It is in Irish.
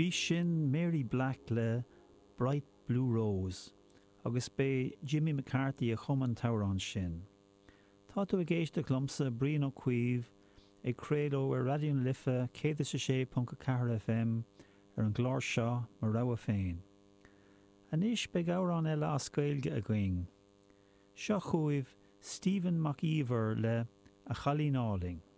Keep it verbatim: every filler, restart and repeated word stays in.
Bhí sin Mary Black le Bright Blue Rose, agus bé Jimmy McCarthy a chum an tárán sin. Tá tú a géiste glumsa Brian ó Cuív ag credo ar radion lifa cé sé punca ceathair F M ar an glár seo mar rogha féin. Anis be gabhrán eile as Gaeilge a going. Seo chuaibh Stephen McIver le A Chalínáling.